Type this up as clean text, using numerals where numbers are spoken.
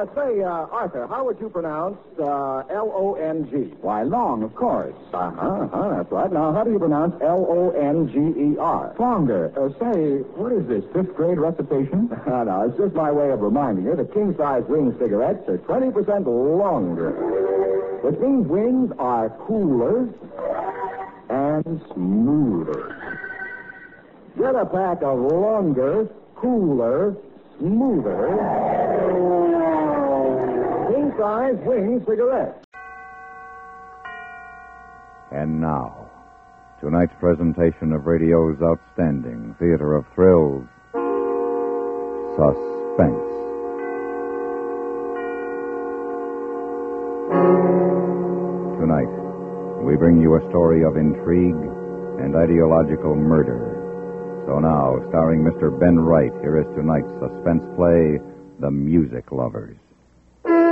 Arthur, how would you pronounce L-O-N-G? Why, long, of course. That's right. Now, how do you pronounce L-O-N-G-E-R? Longer. Say, what is this, fifth grade recitation? No, it's just my way of reminding you that king-size wing cigarettes are 20% longer, which means wings are cooler and smoother. Get a pack of longer, cooler, smoother king-size wing cigarettes. And now, tonight's presentation of radio's outstanding theater of thrills, Suspense. Tonight, we bring you a story of intrigue and ideological murder. So now, starring Mr. Ben Wright, here is tonight's suspense play, The Music Lovers.